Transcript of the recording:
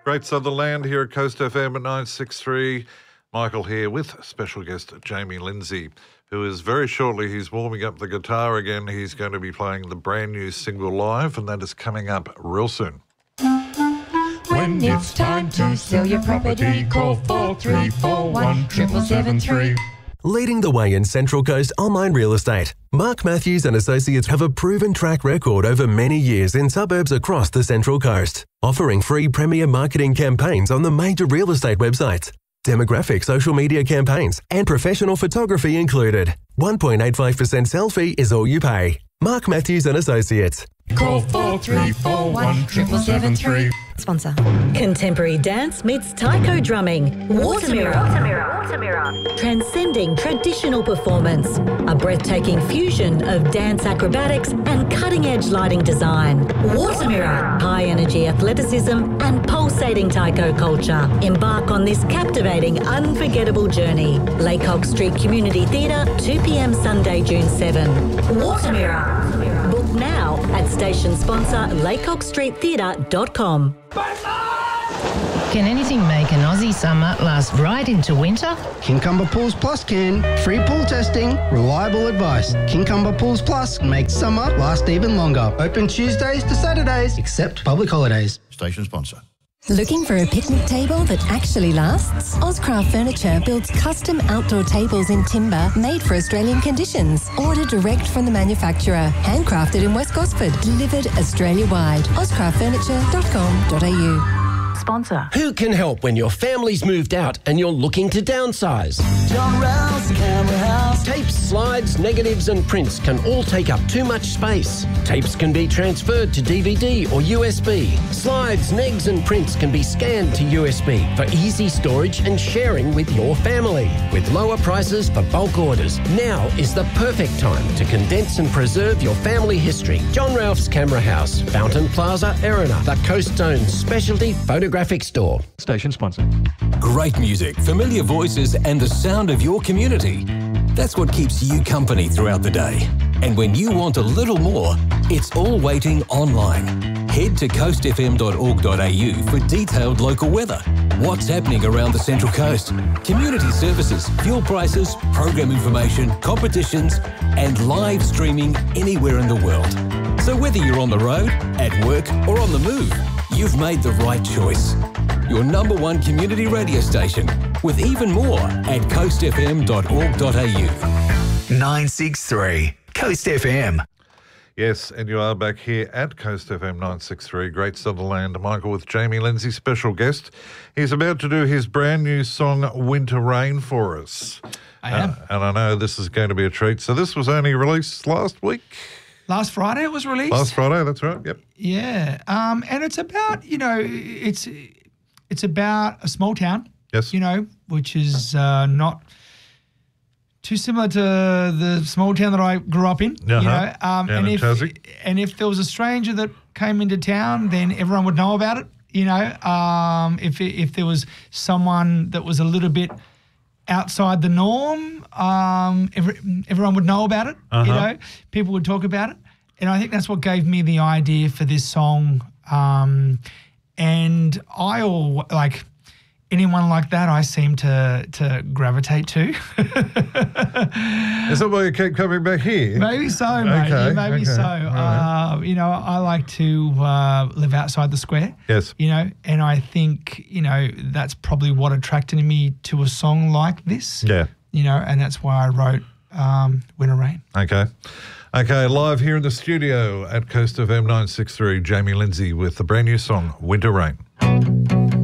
Great Sutherland here at Coast FM at 963. Michael here with special guest Jamie Lindsay, who is very shortly, he's warming up the guitar again. He's going to be playing the brand new single live, and that is coming up real soon. When it's time to sell your property, call 4341 7773. Leading the way in Central Coast online real estate, Mark Matthews and Associates have a proven track record over many years in suburbs across the Central Coast, offering free premier marketing campaigns on the major real estate websites, demographic social media campaigns, and professional photography included. 1.85% sell fee is all you pay. Mark Matthews and Associates. Call 4341 7773. Sponsor. Contemporary dance meets taiko drumming. Watermirror. Transcending traditional performance. A breathtaking fusion of dance acrobatics and cutting-edge lighting design. Watermirror. High-energy athleticism and pulsating taiko culture. Embark on this captivating, unforgettable journey. Laycock Street Community Theatre, 2 p.m. Sunday, June 7. Watermirror. Book now at station sponsor laycockstreettheatre.com. Can anything make an Aussie summer last right into winter? Kincumber Pools Plus can. Free pool testing, reliable advice. Kincumber Pools Plus makes summer last even longer. Open Tuesdays to Saturdays, except public holidays. Station sponsor. Looking for a picnic table that actually lasts? Ozcraft Furniture builds custom outdoor tables in timber made for Australian conditions. Order direct from the manufacturer. Handcrafted in West Gosford. Delivered Australia-wide. ozcraftfurniture.com.au. Sponsor. Who can help when your family's moved out and you're looking to downsize? John Rouse Camera House. Tapes, slides, negatives and prints can all take up too much space. Tapes can be transferred to DVD or USB. Slides, negs and prints can be scanned to USB for easy storage and sharing with your family. With lower prices for bulk orders, now is the perfect time to condense and preserve your family history. John Ralph's Camera House, Fountain Plaza, Erina, the Coast Zone's specialty photographic store. Station sponsor. Great music, familiar voices and the sound of your community. That's what keeps you company throughout the day. And when you want a little more, it's all waiting online. Head to coastfm.org.au for detailed local weather, what's happening around the Central Coast, community services, fuel prices, program information, competitions, and live streaming anywhere in the world. So whether you're on the road, at work, or on the move, you've made the right choice. Your number one community radio station, with even more at coastfm.org.au. 963 Coast FM. Yes, and you are back here at Coast FM 963, Great Sutherland. Michael with Jamie Lindsay, special guest. He's about to do his brand new song, Winter Rain, for us. I am. And I know this is going to be a treat. So this was only released last week? Last Friday it was released. Last Friday, that's right, yep. Yeah, and it's about, it's about a small town. Yes. Which is not too similar to the small town that I grew up in. And if there was a stranger that came into town, then everyone would know about it. If there was someone that was a little bit outside the norm, everyone would know about it. People would talk about it, and I think that's what gave me the idea for this song. And anyone like that, I seem to gravitate to. Is that why you keep coming back here? Maybe so, mate. Okay, Yeah, maybe so. Right. I like to live outside the square. Yes. And I think, that's probably what attracted me to a song like this. Yeah. And that's why I wrote Winter Rain. Okay, live here in the studio at Coast FM 963, Jamie Lindsay with the brand new song, Winter Rain.